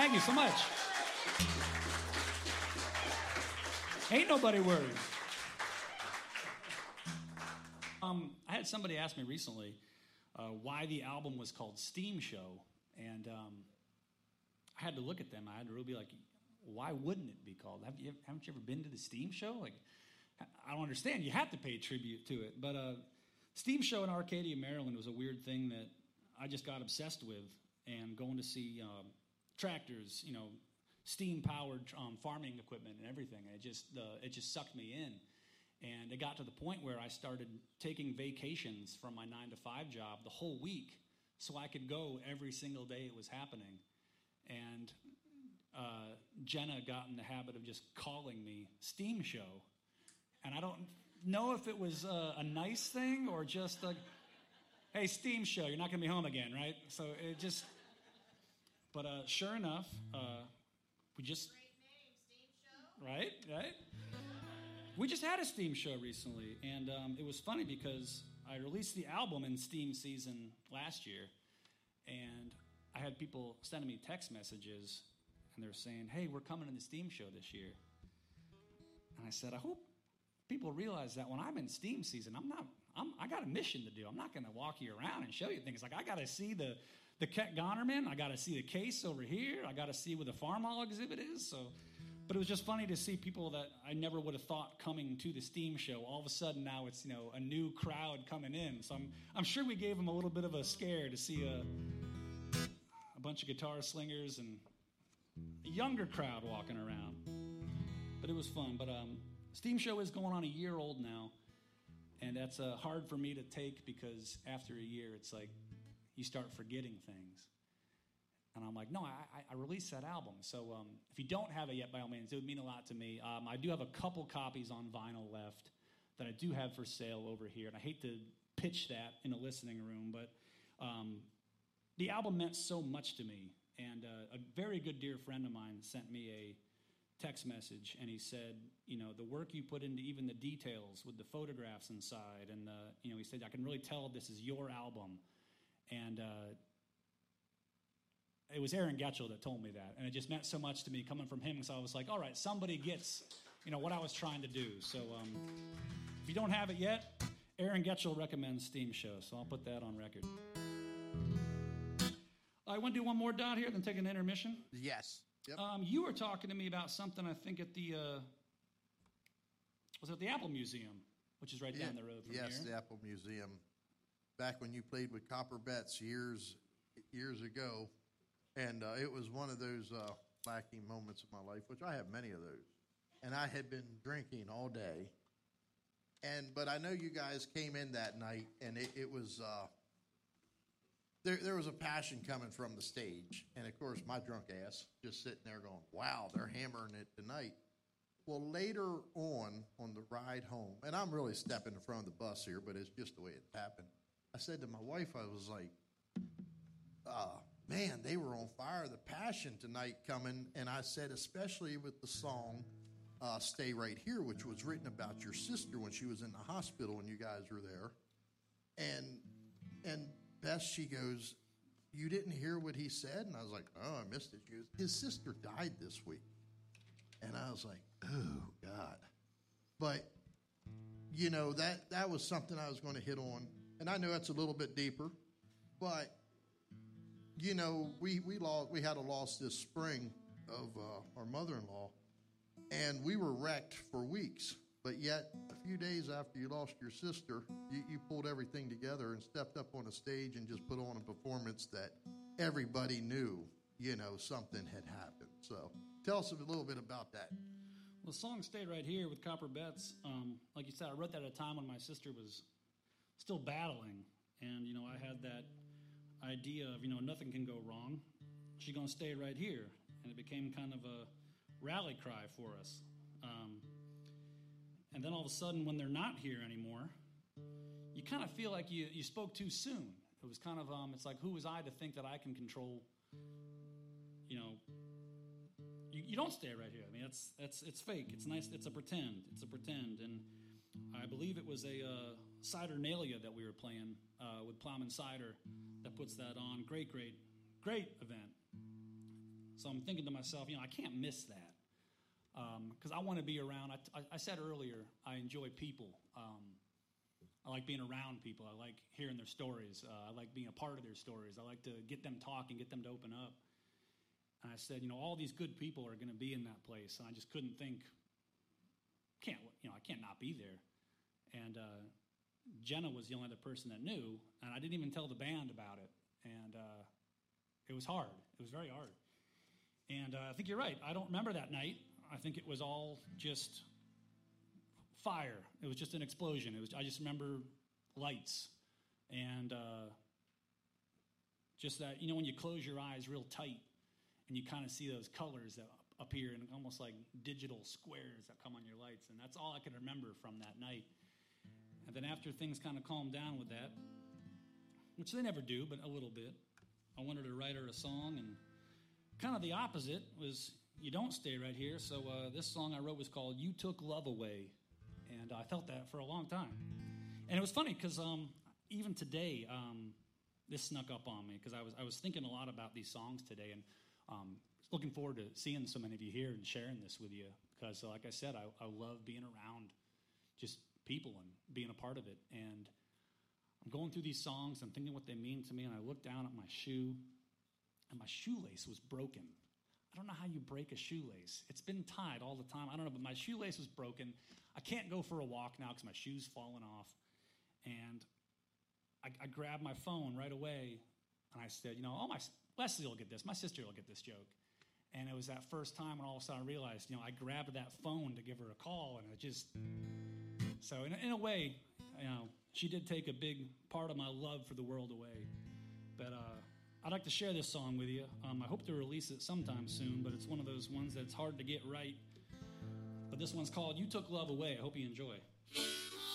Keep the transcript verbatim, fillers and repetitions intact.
Thank you so much. Ain't nobody worried. Um, I had somebody ask me recently uh, why the album was called Steam Show, and um, I had to look at them. I had to really be like, why wouldn't it be called? Have you, haven't you ever been to the Steam Show? Like, I don't understand. You have to pay tribute to it. But uh, Steam Show in Arcadia, Maryland was a weird thing that I just got obsessed with, and going to see um, tractors, you know, steam-powered um, farming equipment and everything. It just uh, it just sucked me in. And it got to the point where I started taking vacations from my nine to five job the whole week so I could go every single day it was happening. And uh, Jenna got in the habit of just calling me Steam Show. And I don't know if it was uh, a nice thing or just like, hey, Steam Show, you're not going to be home again, right? So it just, but uh, sure enough, uh, we just, Great name, Steam Show. right, right? We just had a Steam Show recently, and um, it was funny because I released the album in Steam season last year, and I had people sending me text messages, and they're saying, hey, we're coming to the Steam Show this year. And I said, I hope people realize that when I'm in Steam season, I'm not, I'm, I got a mission to do. I'm not going to walk you around and show you things. Like, I got to see the, the Ket Gonerman. I got to see the case over here. I got to see where the Farm Hall exhibit is, so... But it was just funny to see people that I never would have thought coming to the Steam Show. All of a sudden now it's, you know, a new crowd coming in. So I'm I'm sure we gave them a little bit of a scare to see a, a bunch of guitar slingers and a younger crowd walking around. But it was fun. But um, Steam Show is going on a year old now. And that's uh, hard for me to take because after a year it's like you start forgetting things. And I'm like, no, I, I released that album. So um, if you don't have it yet, by all means, it would mean a lot to me. Um, I do have a couple copies on vinyl left that I do have for sale over here. And I hate to pitch that in a listening room, but um, the album meant so much to me. And uh, a very good dear friend of mine sent me a text message, and he said, you know, the work you put into even the details with the photographs inside. And, uh, you know, he said, I can really tell this is your album. And... Uh, It was Aaron Getchell that told me that, and it just meant so much to me coming from him, so I was like, all right, somebody gets, you know, what I was trying to do. So um, if you don't have it yet, Aaron Getchell recommends Steam Show, so I'll put that on record. I want to do one more dot here, then take an intermission. Yes. Yep. Um, you were talking to me about something, I think, at the, uh, was it the Apple Museum, which is right yeah. down the road from yes, here. Yes, the Apple Museum. Back when you played with Copper Betts years, years ago. And uh, it was one of those uh, lacking moments of my life, which I have many of those. And I had been drinking all day. And but I know you guys came in that night, and it, it was uh, there. There was a passion coming from the stage, and of course my drunk ass just sitting there going, "Wow, they're hammering it tonight." Well, later on on the ride home, and I'm really stepping in front of the bus here, but it's just the way it happened. I said to my wife, I was like, "Uh." Man, they were on fire, the passion tonight coming. And I said, especially with the song uh, Stay Right Here, which was written about your sister when she was in the hospital and you guys were there. And and Beth, she goes, you didn't hear what he said? And I was like, oh, I missed it. She goes, his sister died this week. And I was like, oh, God. But, you know, that, that was something I was going to hit on. And I know that's a little bit deeper, but... You know, we we lost. We had a loss this spring of uh, our mother-in-law, and we were wrecked for weeks. But yet, a few days after you lost your sister, you, you pulled everything together and stepped up on a stage and just put on a performance that everybody knew, you know, something had happened. So, tell us a little bit about that. Well, the song "Stay Right Here" with Copper Betts, um, like you said, I wrote that at a time when my sister was still battling, and you know, I had that idea of, you know, nothing can go wrong. She's going to stay right here. And it became kind of a rally cry for us. Um, and then all of a sudden, when they're not here anymore, you kind of feel like you, you spoke too soon. It was kind of, um, it's like, who was I to think that I can control, you know, you, you don't stay right here. I mean, that's, that's, it's fake. It's nice. It's a pretend. It's a pretend. And I believe it was a uh, Cidernalia that we were playing uh, with Plowman Cider that puts that on. Great, great, great event. So I'm thinking to myself, you know, I can't miss that because um, I want to be around. I, I, I said earlier, I enjoy people. Um, I like being around people. I like hearing their stories. Uh, I like being a part of their stories. I like to get them talking, get them to open up. And I said, you know, all these good people are going to be in that place. And I just couldn't think, can't, you know, I can't not be there. And uh, Jenna was the only other person that knew, and I didn't even tell the band about it. And uh, it was hard. It was very hard. And uh, I think you're right. I don't remember that night. I think it was all just fire. It was just an explosion. It was. I just remember lights and uh, just that, you know, when you close your eyes real tight and you kind of see those colors that appear and almost like digital squares that come on your lights. And that's all I can remember from that night. And then after things kind of calmed down with that, which they never do, but a little bit, I wanted to write her a song. And kind of the opposite was, you don't stay right here. So uh, this song I wrote was called You Took Love Away. And I felt that for a long time. And it was funny because um, even today, um, this snuck up on me because I was I was thinking a lot about these songs today, and um, looking forward to seeing so many of you here and sharing this with you. Because, uh, like I said, I, I love being around just people and being a part of it. And I'm going through these songs, I'm thinking what they mean to me, and I look down at my shoe, and my shoelace was broken. I don't know how you break a shoelace. It's been tied all the time. I don't know, but my shoelace was broken. I can't go for a walk now because my shoe's fallen off. And I, I grabbed my phone right away, and I said, you know, oh, my Leslie will get this. My sister will get this joke. And it was that first time when all of a sudden I realized, you know, I grabbed that phone to give her a call, and it just... So in, in a way, you know, she did take a big part of my love for the world away. But uh, I'd like to share this song with you. Um, I hope to release it sometime soon, but it's one of those ones that's hard to get right. But this one's called You Took Love Away. I hope you enjoy.